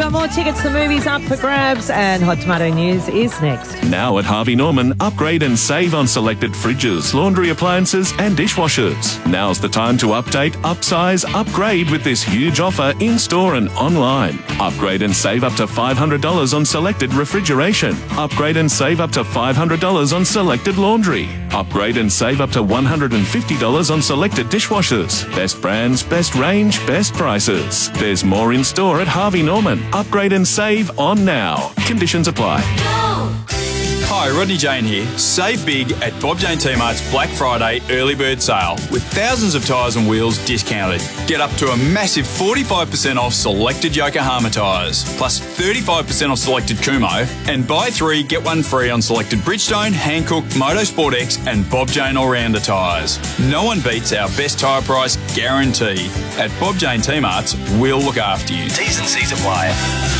go. More tickets to the movies up for grabs, and Hot Tomato News is next. Now at Harvey Norman, upgrade and save on selected fridges, laundry appliances and dishwashers. Now's the time to update, upsize, upgrade with this huge offer in-store and online. Upgrade and save up to $500 on selected refrigeration. Upgrade and save up to $500 on selected laundry. Upgrade and save up to $150 on selected dishwashers. Best brands, best range, best prices. There's more in store at Harvey Norman. Upgrade and save on now. Conditions apply. Hi, Rodney Jane here. Save big at Bob Jane T-Mart's Black Friday early bird sale with thousands of tyres and wheels discounted. Get up to a massive 45% off selected Yokohama tyres, plus 35% off selected Kumho, and buy 3, get 1 free on selected Bridgestone, Hankook, Motorsport X and Bob Jane All-Rounder tyres. No one beats our best tyre price guarantee. At Bob Jane T-Mart's, we'll look after you. T's and C's apply.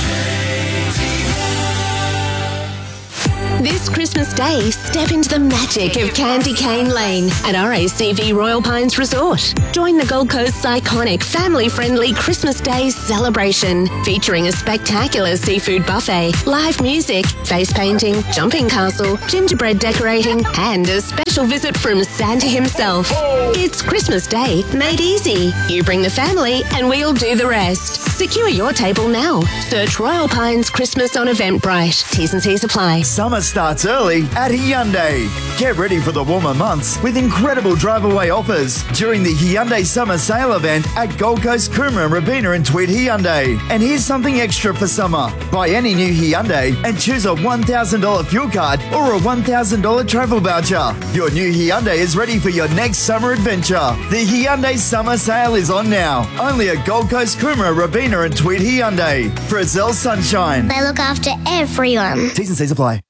This Christmas Day, step into the magic of Candy Cane Lane at RACV Royal Pines Resort. Join the Gold Coast's iconic family-friendly Christmas Day celebration, featuring a spectacular seafood buffet, live music, face painting, jumping castle, gingerbread decorating, and a special visit from Santa himself. It's Christmas Day made easy. You bring the family and we'll do the rest. Secure your table now. Search Royal Pines Christmas on Eventbrite. T's and C's apply. Summer starts early at Hyundai. Get ready for the warmer months with incredible drive-away offers during the Hyundai Summer Sale event at Gold Coast, Coomera, Robina and Tweed Hyundai. And here's something extra for summer. Buy any new Hyundai and choose a $1,000 fuel card or a $1,000 travel voucher. Your new Hyundai is ready for your next summer adventure. The Hyundai Summer Sale is on now. Only at Gold Coast, Coomera, Robina and Tweed Hyundai. Frizzell Sunshine. They look after everyone. T's and C's apply.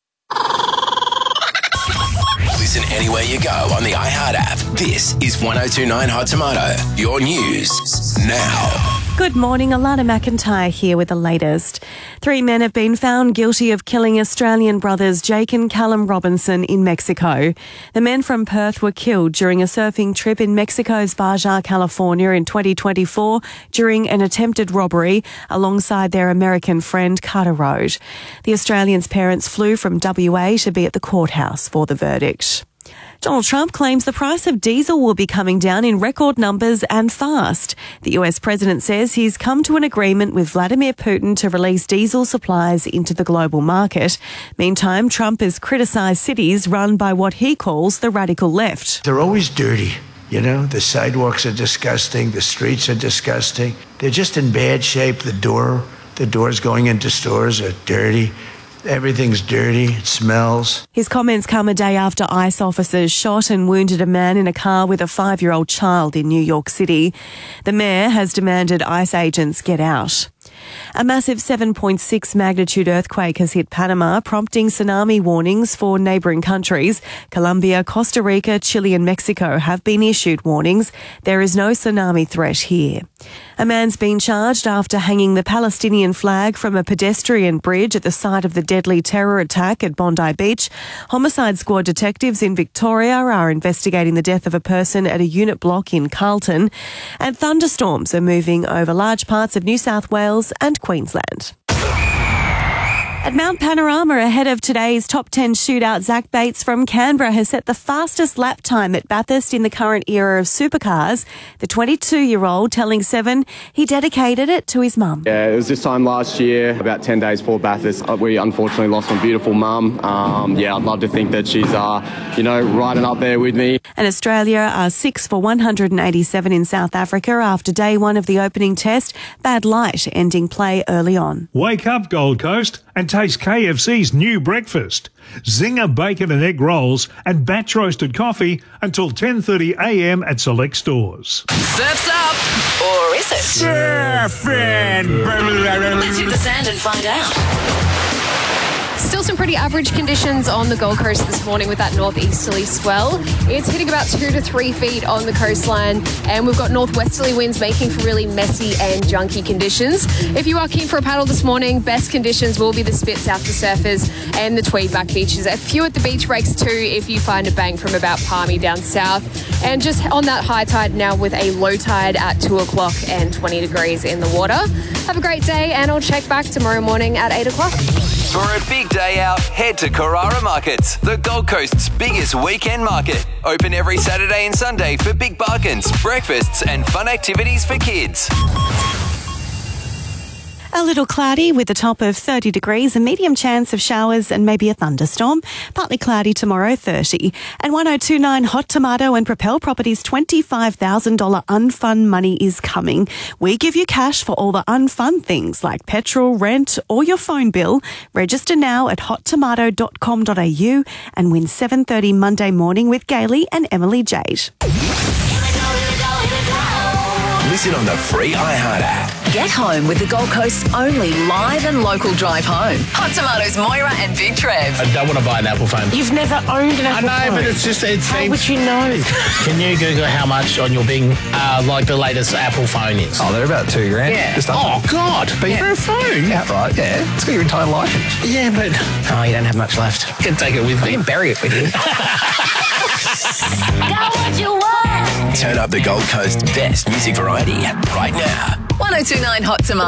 Listen anywhere you go on the iHeart app. This is 1029 Hot Tomato. Your news now. Good morning, Alana McIntyre here with the latest. 3 men have been found guilty of killing Australian brothers Jake and Callum Robinson in Mexico. The men from Perth were killed during a surfing trip in Mexico's Baja, California in 2024 during an attempted robbery alongside their American friend Carter Road. The Australians' parents flew from WA to be at the courthouse for the verdict. Donald Trump claims the price of diesel will be coming down in record numbers and fast. The US president says he's come to an agreement with Vladimir Putin to release diesel supplies into the global market. Meantime, Trump has criticised cities run by what he calls the radical left. They're always dirty. You know, the sidewalks are disgusting. The streets are disgusting. They're just in bad shape. The doors going into stores are dirty. Everything's dirty. It smells. His comments come a day after ICE officers shot and wounded a man in a car with a 5-year-old child in New York City. The mayor has demanded ICE agents get out. A massive 7.6 magnitude earthquake has hit Panama, prompting tsunami warnings for neighbouring countries. Colombia, Costa Rica, Chile and Mexico have been issued warnings. There is no tsunami threat here. A man's been charged after hanging the Palestinian flag from a pedestrian bridge at the site of the deadly terror attack at Bondi Beach. Homicide Squad detectives in Victoria are investigating the death of a person at a unit block in Carlton. And thunderstorms are moving over large parts of New South Wales and Queensland. At Mount Panorama, ahead of today's top 10 shootout, Zach Bates from Canberra has set the fastest lap time at Bathurst in the current era of supercars. The 22-year-old telling Seven he dedicated it to his mum. Yeah, it was this time last year, about 10 days before Bathurst. We unfortunately lost my beautiful mum. I'd love to think that she's, riding up there with me. And Australia are 6 for 187 in South Africa after day one of the opening test. Bad light ending play early on. Wake up, Gold Coast, and taste KFC's new breakfast. Zinger bacon and egg rolls and batch roasted coffee until 10:30am at select stores. Surf's up! Or is it? Surfing! Let's hit the sand and find out. Still some pretty average conditions on the Gold Coast this morning with that northeasterly swell. It's hitting about 2 to 3 feet on the coastline, and we've got northwesterly winds making for really messy and junky conditions. If you are keen for a paddle this morning, best conditions will be the Spit South for surfers and the Tweed back beaches. A few at the beach breaks too if you find a bank from about Palmy down south. And just on that high tide now with a low tide at 2 o'clock and 20 degrees in the water. Have a great day, and I'll check back tomorrow morning at 8 o'clock. For a big day out, head to Carrara Markets, the Gold Coast's biggest weekend market. Open every Saturday and Sunday for big bargains, breakfasts and fun activities for kids. A little cloudy with a top of 30 degrees, a medium chance of showers and maybe a thunderstorm. Partly cloudy tomorrow, 30. And 1029 Hot Tomato and Propel Properties $25,000 unfun money is coming. We give you cash for all the unfun things like petrol, rent or your phone bill. Register now at hottomato.com.au and win 7:30 Monday morning with Gailey and Emily Jade. Listen on the free iHeart app. Get home with the Gold Coast's only live and local drive home. Hot Tomatoes, Moira and Big Trev. I don't want to buy an Apple phone. You've never owned an Apple phone. I know, but it's just... How would you know? Can you Google how much on your Bing, like the latest Apple phone is? Oh, they're about $2,000. Yeah. Just oh, God. But for a phone? Outright, yeah. It's got your entire life in it. Yeah, but... Oh, you don't have much left. I can take it with me. I can bury it with you. Got what you want. Turn up the Gold Coast's best music variety right now. 1029 Hot Tomato.